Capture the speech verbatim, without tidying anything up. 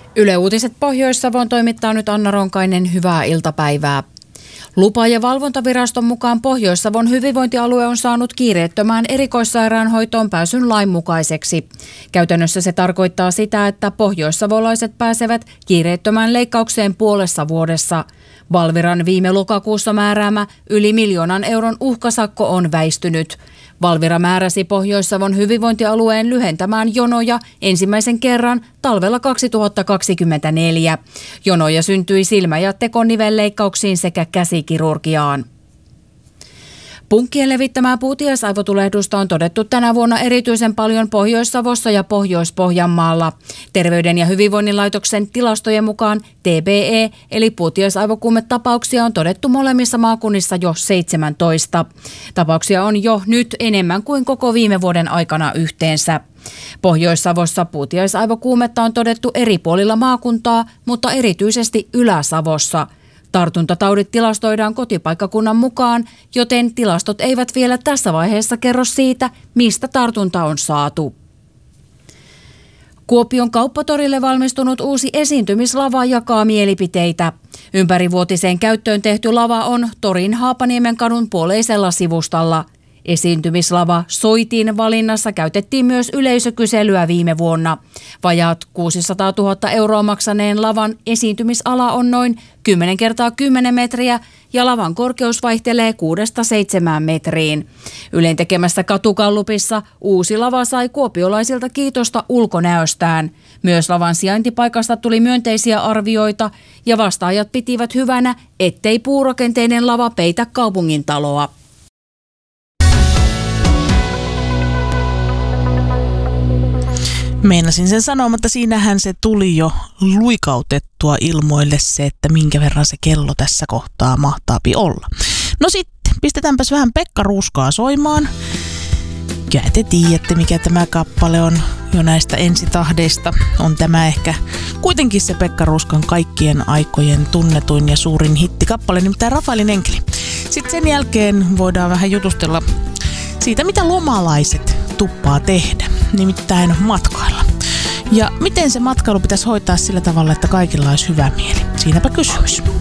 Yle Uutiset Pohjois-Savon toimittaa nyt Anna Ronkainen. Hyvää iltapäivää. Lupa- ja valvontaviraston mukaan Pohjois-Savon hyvinvointialue on saanut kiireettömään erikoissairaanhoitoon pääsyn lainmukaiseksi. Käytännössä se tarkoittaa sitä, että pohjoissavolaiset pääsevät kiireettömään leikkaukseen puolessa vuodessa. Valviran viime lokakuussa määräämä yli miljoonan euron uhkasakko on väistynyt. Valvira määräsi Pohjois-Savon hyvinvointialueen lyhentämään jonoja ensimmäisen kerran talvella kaksituhattakaksikymmentäneljä. Jonoja syntyi silmä- ja tekonivelleikkauksiin sekä käsikirurgiaan. Punkkien levittämää puutiaisaivotulehdusta on todettu tänä vuonna erityisen paljon Pohjois-Savossa ja Pohjois-Pohjanmaalla. Terveyden ja hyvinvoinnin laitoksen tilastojen mukaan T B E eli puutiaisaivokuumetapauksia on todettu molemmissa maakunnissa jo seitsemäntoista. Tapauksia on jo nyt enemmän kuin koko viime vuoden aikana yhteensä. Pohjois-Savossa puutiaisaivokuumetta on todettu eri puolilla maakuntaa, mutta erityisesti Ylä-Savossa. Tartuntataudit tilastoidaan kotipaikkakunnan mukaan, joten tilastot eivät vielä tässä vaiheessa kerro siitä, mistä tartunta on saatu. Kuopion kauppatorille valmistunut uusi esiintymislava jakaa mielipiteitä. Ympärivuotiseen käyttöön tehty lava on torin Haapaniemen kadun puoleisella sivustalla. Esiintymislava Soitin valinnassa käytettiin myös yleisökyselyä viime vuonna. Vajaat kuusisataatuhatta euroa maksaneen lavan esiintymisala on noin kymmenen kertaa kymmenen metriä ja lavan korkeus vaihtelee kuudesta seitsemään metriin. Ylen tekemässä katugallupissa uusi lava sai kuopiolaisilta kiitosta ulkonäöstään. Myös lavan sijaintipaikasta tuli myönteisiä arvioita ja vastaajat pitivät hyvänä, ettei puurakenteinen lava peitä kaupungin taloa. Meinasin sen sanoa, mutta siinähän se tuli jo luikautettua ilmoille se, että minkä verran se kello tässä kohtaa mahtaapi olla. No sitten, pistetäänpäs vähän Pekka Ruuskaa soimaan. Ja te tiedätte, mikä tämä kappale on jo näistä ensitahdeista. On tämä ehkä kuitenkin se Pekka Ruuskan kaikkien aikojen tunnetuin ja suurin hittikappale, nimittäin Rafaelin enkeli. Sitten sen jälkeen voidaan vähän jutustella siitä, mitä lomalaiset tuppaa tehdä, nimittäin matkailla. Ja miten se matkailu pitäisi hoitaa sillä tavalla, että kaikilla olisi hyvä mieli? Siinäpä kysymys.